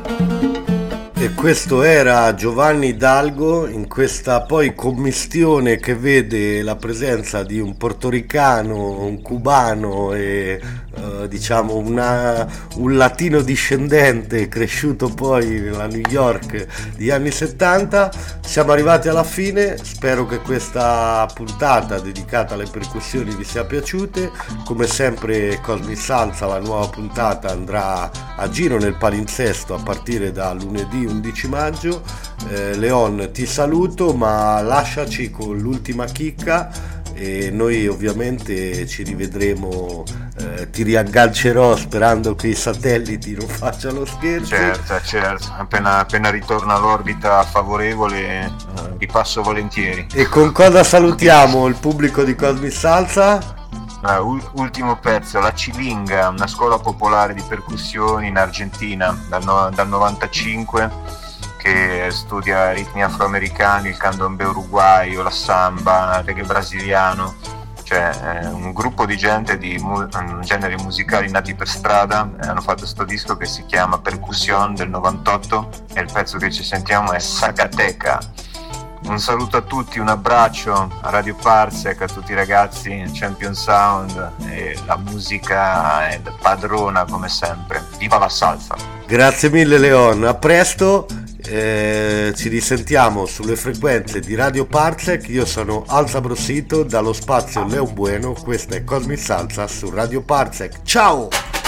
E questo era Giovanni Hidalgo in questa poi commistione che vede la presenza di un portoricano, un cubano e diciamo un latino discendente cresciuto poi nella New York degli anni 70. Siamo arrivati alla fine, spero che questa puntata dedicata alle percussioni vi sia piaciuta. Come sempre Cosmic Salsa, la nuova puntata andrà a giro nel palinsesto a partire da lunedì 11 maggio. Leon, ti saluto, ma lasciaci con l'ultima chicca e noi ovviamente ci rivedremo, ti riaggancerò sperando che i satelliti non facciano scherzi. Certo, appena ritorna all'orbita favorevole vi passo volentieri. E con cosa salutiamo il pubblico di Cosmic Salsa? Ultimo pezzo, La Cilinga, una scuola popolare di percussioni in Argentina dal 95, che studia ritmi afroamericani, il candombe uruguayo, la samba, il reggae brasiliano, cioè un gruppo di gente di generi musicali nati per strada. Hanno fatto questo disco che si chiama Percussion del 98 e il pezzo che ci sentiamo è Zacatecas. Un saluto a tutti, un abbraccio a Radio Parsec, a tutti i ragazzi, Champion Sound, e la musica è padrona come sempre. Viva la salsa! Grazie mille Leon, a presto, ci risentiamo sulle frequenze di Radio Parsec. Io sono Alza Brossito dallo spazio Leon Bueno, questa è Cosmic Salsa su Radio Parsec. Ciao!